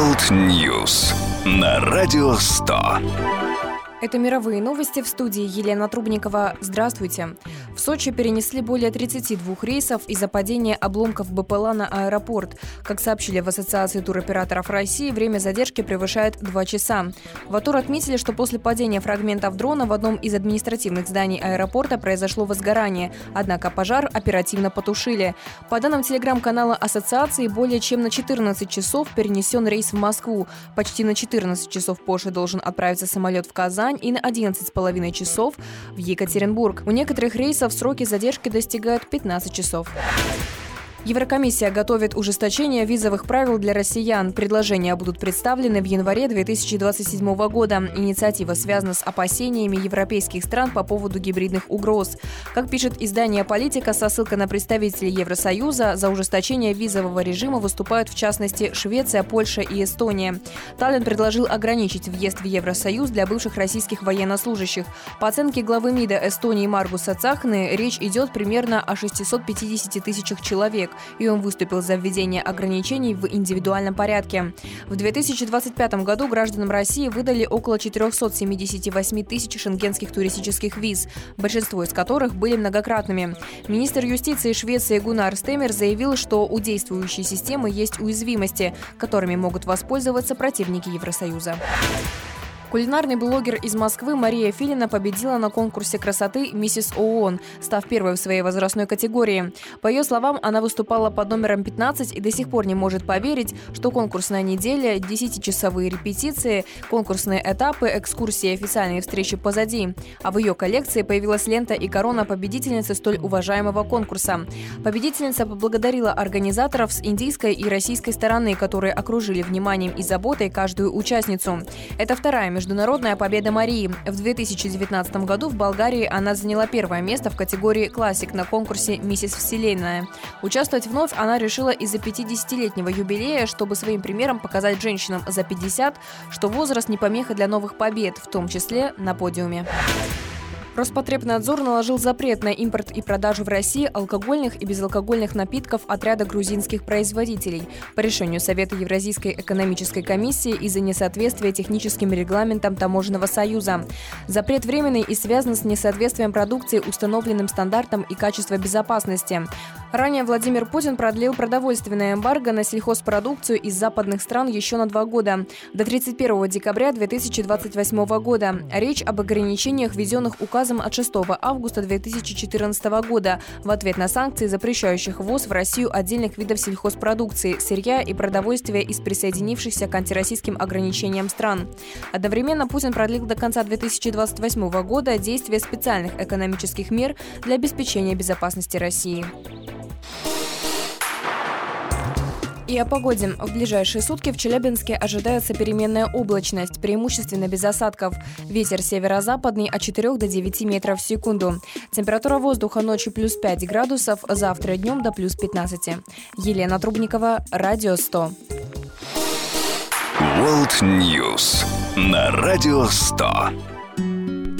World News на Радио 100. Это мировые новости, в студии Елена Трубникова. Здравствуйте. В Сочи перенесли более 32 рейсов из-за падения обломков БПЛА на аэропорт. Как сообщили в Ассоциации туроператоров России, время задержки превышает 2 часа. В АТУР отметили, что после падения фрагментов дрона в одном из административных зданий аэропорта произошло возгорание, однако пожар оперативно потушили. По данным телеграм-канала Ассоциации, более чем на 14 часов перенесен рейс в Москву. Почти на 14 часов позже должен отправиться самолет в Казань и на 11,5 часов в Екатеринбург. У некоторых рейсов сроки задержки достигают 15 часов. Еврокомиссия готовит ужесточение визовых правил для россиян. Предложения будут представлены в январе 2027 года. Инициатива связана с опасениями европейских стран по поводу гибридных угроз. Как пишет издание «Политика» со ссылкой на представителей Евросоюза, за ужесточение визового режима выступают в частности Швеция, Польша и Эстония. Таллин предложил ограничить въезд в Евросоюз для бывших российских военнослужащих. По оценке главы МИДа Эстонии Маргуса Цахны, речь идет примерно о 650 тысячах человек, и он выступил за введение ограничений в индивидуальном порядке. В 2025 году гражданам России выдали около 478 тысяч шенгенских туристических виз, большинство из которых были многократными. Министр юстиции Швеции Гуннар Стемер заявил, что у действующей системы есть уязвимости, которыми могут воспользоваться противники Евросоюза. Кулинарный блогер из Москвы Мария Филина победила на конкурсе красоты «Миссис ООН», став первой в своей возрастной категории. По ее словам, она выступала под номером 15 и до сих пор не может поверить, что конкурсная неделя, 10-часовые репетиции, конкурсные этапы, экскурсии и официальные встречи позади. А в ее коллекции появилась лента и корона победительницы столь уважаемого конкурса. Победительница поблагодарила организаторов с индийской и российской стороны, которые окружили вниманием и заботой каждую участницу. Это вторая международная победа Марии. В 2019 году в Болгарии она заняла первое место в категории «Классик» на конкурсе «Миссис Вселенная». Участвовать вновь она решила из-за 50-летнего юбилея, чтобы своим примером показать женщинам за 50, что возраст не помеха для новых побед, в том числе на подиуме. Роспотребнадзор наложил запрет на импорт и продажу в России алкогольных и безалкогольных напитков от ряда грузинских производителей по решению Совета Евразийской экономической комиссии из-за несоответствия техническим регламентам Таможенного союза. Запрет временный и связан с несоответствием продукции установленным стандартам и качества безопасности. Ранее Владимир Путин продлил продовольственное эмбарго на сельхозпродукцию из западных стран еще на 2 года, до 31 декабря 2028 года. Речь об ограничениях, введенных указом от 6 августа 2014 года в ответ на санкции, запрещающих ввоз в Россию отдельных видов сельхозпродукции, сырья и продовольствия из присоединившихся к антироссийским ограничениям стран. Одновременно Путин продлил до конца 2028 года действие специальных экономических мер для обеспечения безопасности России. И о погоде. В ближайшие сутки в Челябинске ожидается переменная облачность, преимущественно без осадков. Ветер северо-западный от 4 до 9 метров в секунду. Температура воздуха ночью плюс 5 градусов, завтра днем до плюс 15. Елена Трубникова, Радио 100. World News на Радио 100.